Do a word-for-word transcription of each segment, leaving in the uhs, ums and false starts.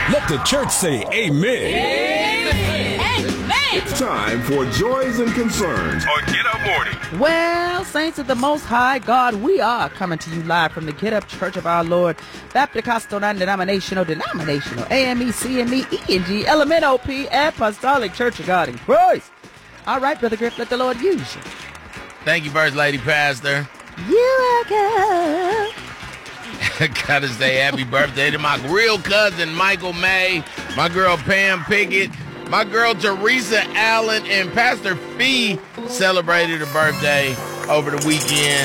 Let the church say amen. Amen. Amen. It's time for Joys and Concerns on Get Up Morning. Well, saints of the Most High God, we are coming to you live from the Get Up Church of our Lord, Baptist, non-denominational, denominational, A M E, C M E, E N G, L M N O P, Apostolic Church of God in Christ. All right, Brother Griff, let the Lord use you. Thank you, First Lady Pastor. You're welcome. Gotta say happy birthday to my real cousin, Michael May, my girl, Pam Pickett, my girl, Teresa Allen, and Pastor Fee celebrated her birthday over the weekend.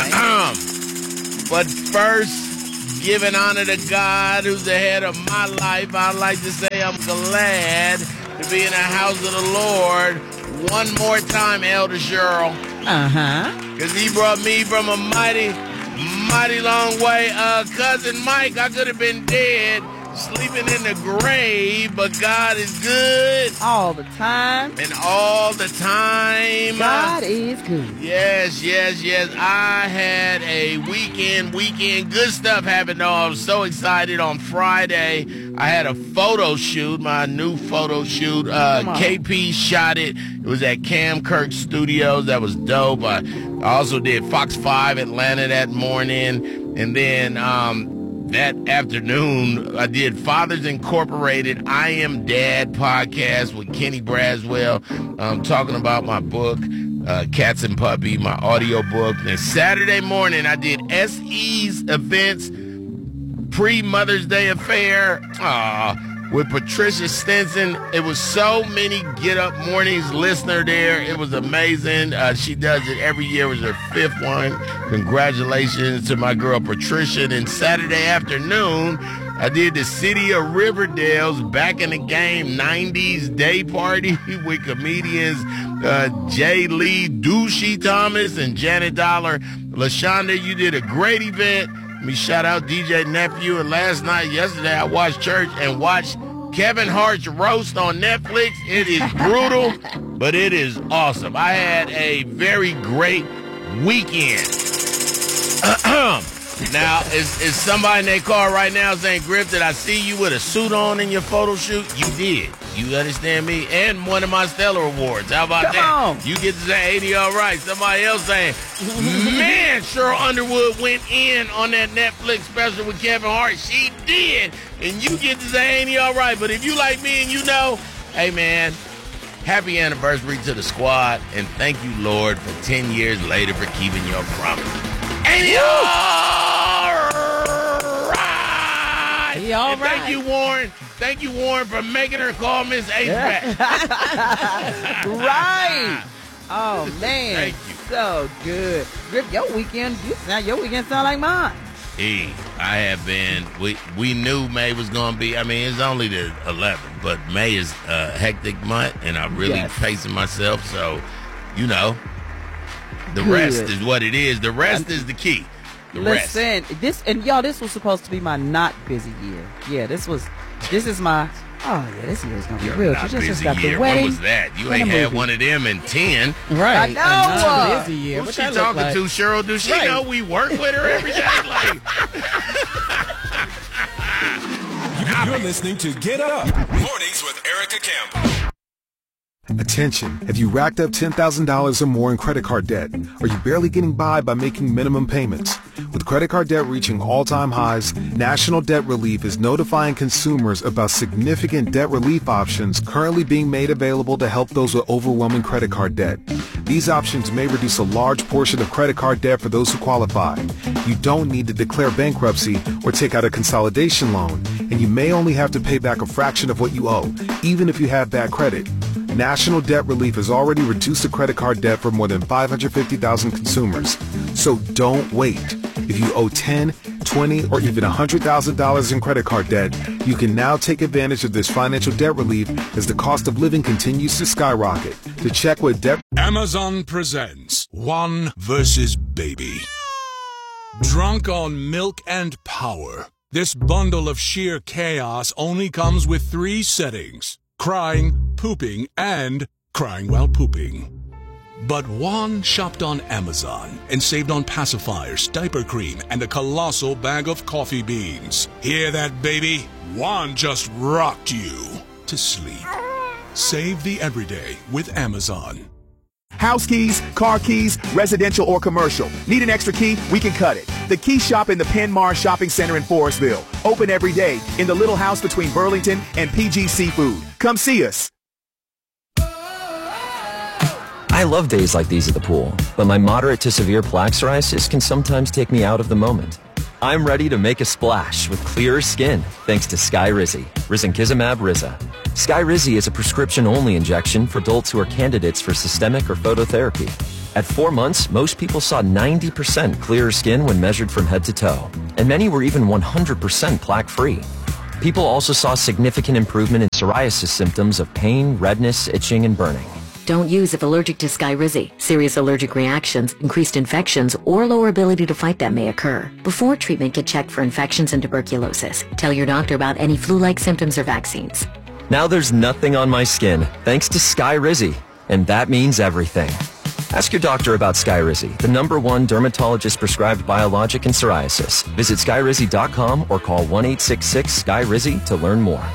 But first, giving honor to God, who's the head of my life, I'd like to say I'm glad to be in the house of the Lord one more time, Elder Cheryl. Uh-huh. Because he brought me from a mighty, mighty long way. Uh, Cousin Mike, I could have been dead, sleeping in the grave, but God is good. All the time. And all the time. God is good. Yes, yes, yes. I had a weekend, weekend. Good stuff happened, though. I was so excited. On Friday, I had a photo shoot, my new photo shoot. Uh, K P shot it. It was at Cam Kirk Studios. That was dope. I also did Fox five Atlanta that morning. And then um, that afternoon, I did Fathers Incorporated I Am Dad podcast with Kenny Braswell, um, talking about my book, uh, Cats and Puppy, my audio book. And Saturday morning, I did S E's events, pre-Mother's Day affair, uh, with Patricia Stinson. It was so many Get Up Mornings listener there. It was amazing. Uh, she does it every year. It was her fifth one. Congratulations to my girl Patricia. And Saturday afternoon, I did the City of Riverdale's Back in the Game nineties Day Party with comedians uh, Jay Lee, Douchey Thomas, and Janet Dollar. LaShonda, you did a great event. Let me shout out D J Nephew. And last night, yesterday, I watched church and watched Kevin Hart's roast on Netflix. It is brutal, but it is awesome. I had a very great weekend. Now, is, is somebody in their car right now saying, Griff, did I see you with a suit on in your photo shoot? You did. You understand me? And one of my Stellar Awards. How about Come that? on. You get to say eighty all right. Somebody else saying, man, Cheryl Underwood went in on that Netflix special with Kevin Hart. She did. And you get to say eighty all right. But if you like me and you know, hey, man, happy anniversary to the squad. And thank you, Lord, for ten years later for keeping your promise. eighty all right. He all and right. Thank you, Warren. Thank you, Warren, for making her call Miss H-Back. Right. Oh, man. Thank you. So good. Griff, your weekend, you sound, your weekend sound like mine. Hey, I have been, we we knew May was going to be, I mean, it's only the eleventh, but May is a hectic month, and I'm really Yes. pacing myself, so, you know, the Good. rest is what it is. The rest is the key. The rest. Listen, this, and y'all, this was supposed to be my not busy year. Yeah, this was, this is my, oh, yeah, this year is going to be You're real. not You just, just busy got year. the wedding. When was that? You and ain't the had movie. one of them in ten. Right. I know. Another busy year. Who's What she that look talking like? to, Cheryl? Do she Right. know we work with her every day? Like, You're listening to Get Up Mornings with Erica Campbell. Attention, have you racked up ten thousand dollars or more in credit card debt? Are you barely getting by by making minimum payments? With credit card debt reaching all-time highs, National Debt Relief is notifying consumers about significant debt relief options currently being made available to help those with overwhelming credit card debt. These options may reduce a large portion of credit card debt for those who qualify. You don't need to declare bankruptcy or take out a consolidation loan, and you may only have to pay back a fraction of what you owe, even if you have bad credit. National Debt Relief has already reduced the credit card debt for more than five hundred fifty thousand consumers. So don't wait. If you owe ten, twenty, or even one hundred thousand dollars in credit card debt, you can now take advantage of this financial debt relief as the cost of living continues to skyrocket. To check what debt... Amazon presents One versus Baby. Drunk on milk and power, this bundle of sheer chaos only comes with three settings: crying, pooping, and crying while pooping. But Juan shopped on Amazon and saved on pacifiers, diaper cream, and a colossal bag of coffee beans. Hear that, baby? Juan just rocked you to sleep. Save the everyday with Amazon. House keys, car keys, residential or commercial. Need an extra key? We can cut it. The Key Shop in the Penn Mars Shopping Center in Forestville. Open every day in the little house between Burlington and P G Seafood. Come see us. I love days like these at the pool, but my moderate to severe plaque psoriasis can sometimes take me out of the moment. I'm ready to make a splash with clearer skin thanks to Skyrizi, risankizumab Riza. Skyrizi is a prescription-only injection for adults who are candidates for systemic or phototherapy. At four months, most people saw ninety percent clearer skin when measured from head to toe, and many were even one hundred percent plaque-free. People also saw significant improvement in psoriasis symptoms of pain, redness, itching, and burning. Don't use if allergic to Skyrizi. Serious allergic reactions, increased infections, or lower ability to fight them may occur. Before treatment, get checked for infections and tuberculosis. Tell your doctor about any flu-like symptoms or vaccines. Now there's nothing on my skin thanks to Skyrizi, and that means everything. Ask your doctor about Skyrizi, the number one dermatologist-prescribed biologic in psoriasis. Visit Skyrizi dot com or call one eight six six Skyrizi to learn more.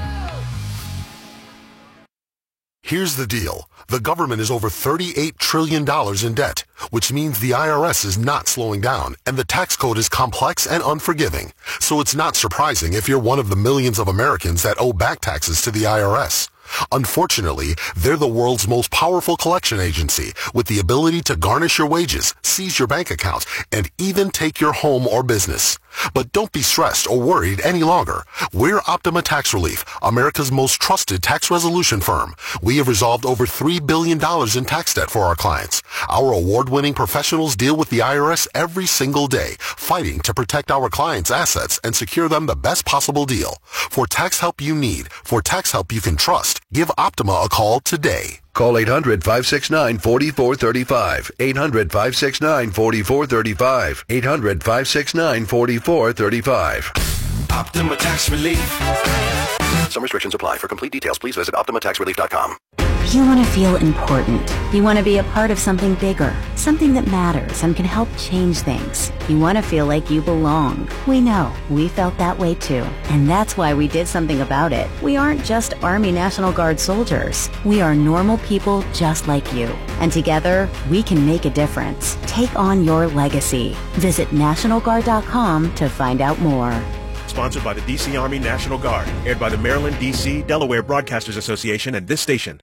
Here's the deal. The government is over thirty-eight trillion dollars in debt, which means the I R S is not slowing down, and the tax code is complex and unforgiving. So it's not surprising if you're one of the millions of Americans that owe back taxes to the I R S. Unfortunately, they're the world's most powerful collection agency with the ability to garnish your wages, seize your bank accounts, and even take your home or business. But don't be stressed or worried any longer. We're Optima Tax Relief, America's most trusted tax resolution firm. We have resolved over three billion dollars in tax debt for our clients. Our award-winning professionals deal with the I R S every single day, fighting to protect our clients' assets and secure them the best possible deal. For tax help you need, for tax help you can trust, give Optima a call today. Call eight hundred, five six nine, four four three five. eight hundred, five six nine, four four three five. eight hundred, five six nine, four four three five. Optima Tax Relief. Some restrictions apply. For complete details, please visit Optima Tax Relief dot com. You want to feel important. You want to be a part of something bigger, something that matters and can help change things. You want to feel like you belong. We know. We felt that way too. And that's why we did something about it. We aren't just Army National Guard soldiers. We are normal people just like you. And together, we can make a difference. Take on your legacy. Visit National Guard dot com to find out more. Sponsored by the D C Army National Guard. Aired by the Maryland, D C, Delaware Broadcasters Association and this station.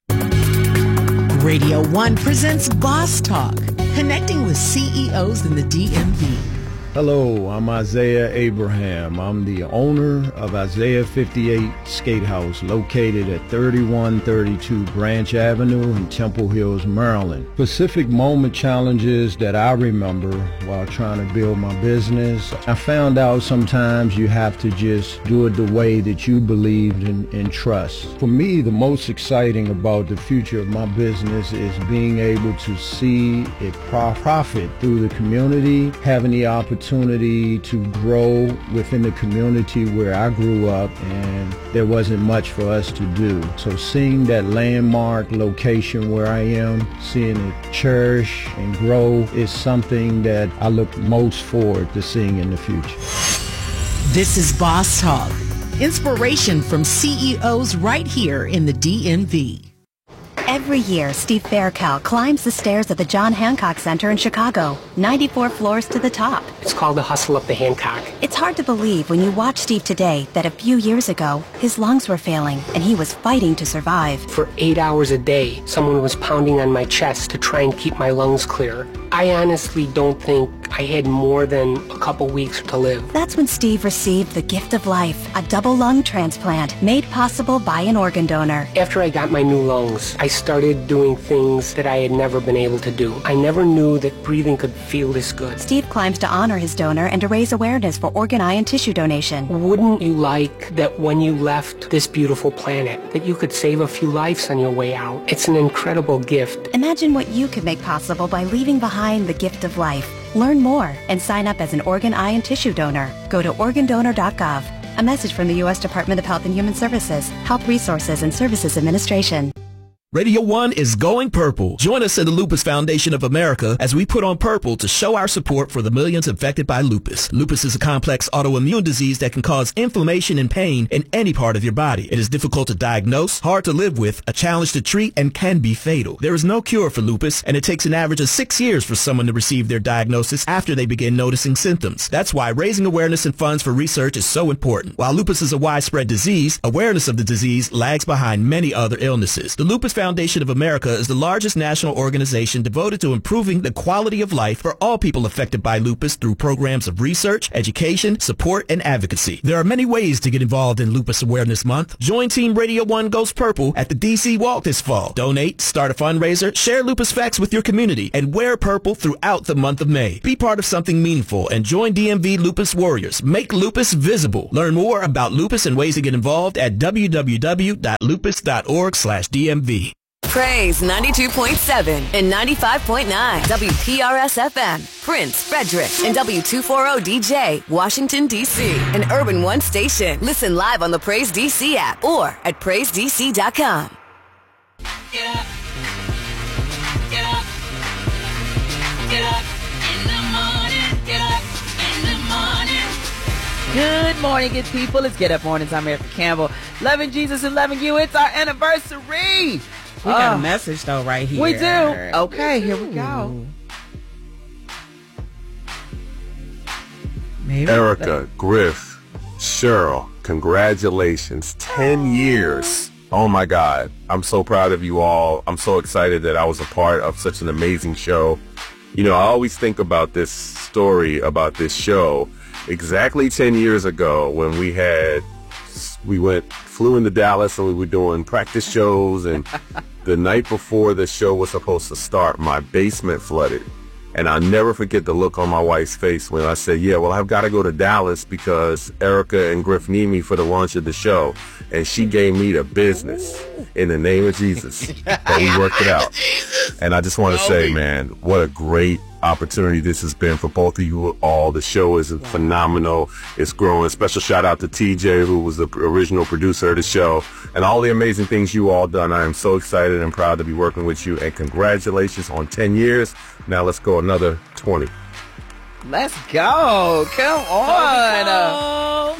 Radio One presents Boss Talk, connecting with C E Os in the D M V. Hello, I'm Isaiah Abraham. I'm the owner of Isaiah fifty-eight Skate House, located at thirty-one thirty-two Branch Avenue in Temple Hills, Maryland. Specific moment challenges that I remember while trying to build my business. I found out sometimes you have to just do it the way that you believed and, and trust. For me, the most exciting about the future of my business is being able to see it pro- profit through the community, having the opportunity opportunity to grow within the community where I grew up, and there wasn't much for us to do. So seeing that landmark location where I am, seeing it cherish and grow is something that I look most forward to seeing in the future. This is Boss Talk, inspiration from C E Os right here in the D M V. Every year, Steve Faircal climbs the stairs at the John Hancock Center in Chicago, ninety-four floors to the top. It's called the hustle up the Hancock. It's hard to believe when you watch Steve today that a few years ago, his lungs were failing and he was fighting to survive. For eight hours a day, someone was pounding on my chest to try and keep my lungs clear. I honestly don't think I had more than a couple weeks to live. That's when Steve received the gift of life, a double lung transplant made possible by an organ donor. After I got my new lungs, I started doing things that I had never been able to do. I never knew that breathing could feel this good. Steve climbs to honor his donor and to raise awareness for organ, eye, and tissue donation. Wouldn't you like that when you left this beautiful planet, that you could save a few lives on your way out? It's an incredible gift. Imagine what you could make possible by leaving behind the gift of life. Learn more and sign up as an organ, eye, and tissue donor. Go to organ donor dot gov. A message from the U S Department of Health and Human Services, Health Resources and Services Administration. Radio One is going purple. Join us in the Lupus Foundation of America as we put on purple to show our support for the millions affected by lupus. Lupus is a complex autoimmune disease that can cause inflammation and pain in any part of your body. It is difficult to diagnose, hard to live with, a challenge to treat, and can be fatal. There is no cure for lupus, and it takes an average of six years for someone to receive their diagnosis after they begin noticing symptoms. That's why raising awareness and funds for research is so important. While lupus is a widespread disease, awareness of the disease lags behind many other illnesses. The Lupus Foundation of America is the largest national organization devoted to improving the quality of life for all people affected by lupus through programs of research, education, support, and advocacy. There are many ways to get involved in Lupus Awareness Month. Join Team Radio One Goes Purple at the D C Walk this fall. Donate, start a fundraiser, share lupus facts with your community, and wear purple throughout the month of May. Be part of something meaningful and join D M V Lupus Warriors. Make lupus visible. Learn more about lupus and ways to get involved at w w w dot lupus dot org slash D M V. Praise ninety-two point seven and ninety-five point nine W P R S F M, Prince, Frederick, and W two forty D J, Washington, D C, an Urban One station. Listen live on the Praise D C app or at praise d c dot com. Get up. Get up. Get up in the morning. Get up in the morning. Good morning, good people. It's Get Up Mornings. I'm Erica Campbell. Loving Jesus and loving you. It's our anniversary. We got uh, a message, though, right here. We do. Okay, here we go. Maybe Erica, Griff, Cheryl, congratulations. ten years. Oh, my God. I'm so proud of you all. I'm so excited that I was a part of such an amazing show. You know, I always think about this story, about this show. Exactly ten years ago when we had, we went, flew into Dallas and we were doing practice shows, and the night before the show was supposed to start, my basement flooded. And I'll never forget the look on my wife's face when I said, yeah, well, I've got to go to Dallas because Erica and Griff need me for the launch of the show. And she gave me the business in the name of Jesus. But we worked it out. And I just want to say, man, what a great opportunity this has been for both of you all. The show is phenomenal. It's growing. Special shout out to T J, who was the original producer of the show, and all the amazing things you all done. I am so excited and proud to be working with you, and congratulations on ten years. Now let's go another twenty. Let's go. Come on. Uh,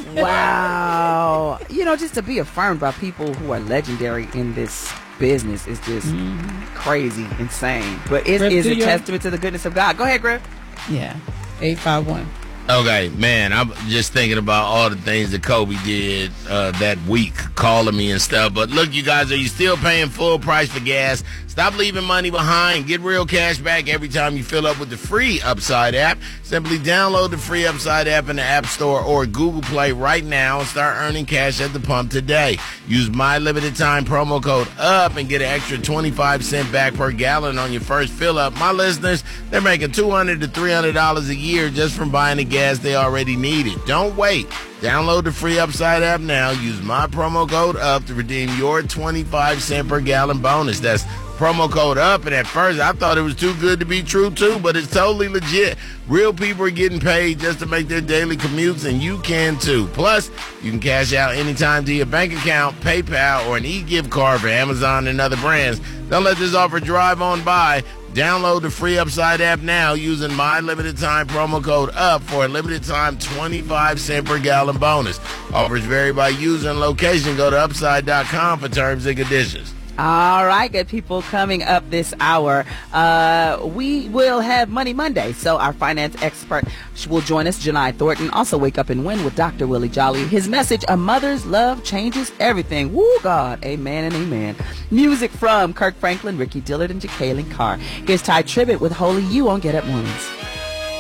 wow. You know, just to be affirmed by people who are legendary in this business is just mm-hmm. crazy, insane. But it Griff, is a testament to the goodness of God. Go ahead, Griff. Yeah. eight five one. Okay, man, I'm just thinking about all the things that Kobe did uh, that week, calling me and stuff. But look, you guys, are you still paying full price for gas? Stop leaving money behind. Get real cash back every time you fill up with the free Upside app. Simply download the free Upside app in the App Store or Google Play right now and start earning cash at the pump today. Use my limited time promo code UP and get an extra twenty-five cents back per gallon on your first fill up. My listeners, they're making two hundred to three hundred dollars a year just from buying the gas they already needed. Don't wait. Download the free Upside app now. Use my promo code UP to redeem your twenty-five cents per gallon bonus. That's promo code UP, and at first I thought it was too good to be true too, but it's totally legit. Real people are getting paid just to make their daily commutes, and you can too. Plus, you can cash out anytime to your bank account, PayPal, or an e-gift card for Amazon and other brands. Don't let this offer drive on by. Download the free Upside app now using my limited time promo code UP for a limited time twenty-five cents per gallon bonus. Offers vary by user and location. Go to upside dot com for terms and conditions. All right, good people, coming up this hour, uh, we will have Money Monday. So our finance expert will join us, Janai Thornton. Also, Wake Up and Win with Doctor Willie Jolly. His message, a mother's love changes everything. Woo, God. Amen and amen. Music from Kirk Franklin, Ricky Dillard, and Jacqueline Carr. Here's Ty Tribbett with Holy You on Get Up Mornings.